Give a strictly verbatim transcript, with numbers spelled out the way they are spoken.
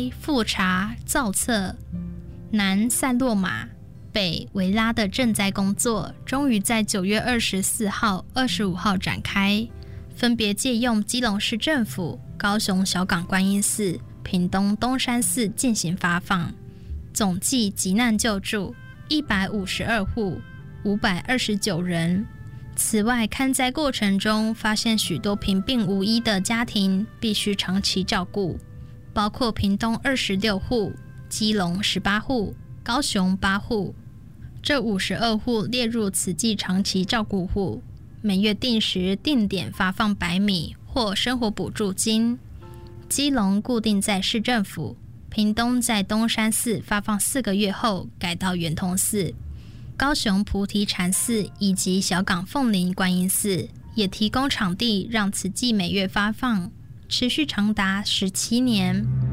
为富察、造册，南塞洛马，北维拉的赈灾工作终于在九月二十四号、二十五号展开，分别借用基隆市政府、高雄小港观音寺、屏东东山寺进行发放，总计急难救助一百五十二户，五百二十九人。此外，勘灾过程中发现许多贫病无依的家庭必须长期照顾，包括屏东二十六户、基隆十八户、高雄八户。这五十二户列入此季长期照顾户，每月定时定点发放白米或生活补助金。基隆固定在市政府，屏东在东山寺发放四个月后改到圆通寺，高雄菩提禅寺以及小港凤林观音寺也提供场地让此季每月发放，持续长达十七年。